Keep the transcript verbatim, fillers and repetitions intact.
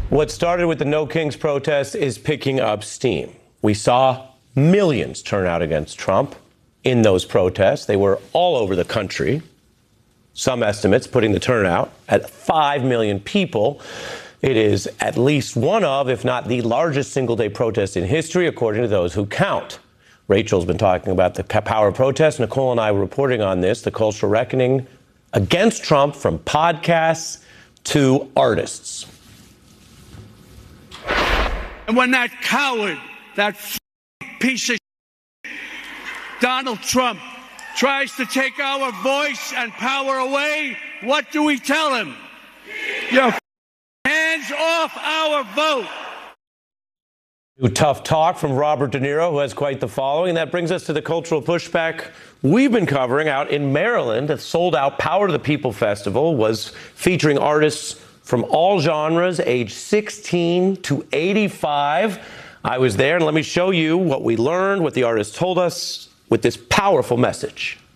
What started with the No Kings protest is picking up steam. We saw millions turn out against Trump in those protests. They were all over the country. Some estimates putting the turnout at five million people. It is at least one of, if not the largest single-day protest in history, according to those who count. Rachel's been talking about the power protest. Nicole and I were reporting on this, the cultural reckoning against Trump, from podcasts to artists. And when that coward, that piece of shit, Donald Trump, tries to take our voice and power away, what do we tell him? Your hands off our vote. New tough talk from Robert De Niro, who has quite the following. And that brings us to the cultural pushback we've been covering out in Maryland. A sold-out Power to the People festival was featuring artists from all genres, age sixteen to eighty-five. I was there, and let me show you what we learned, what the artists told us with this powerful message.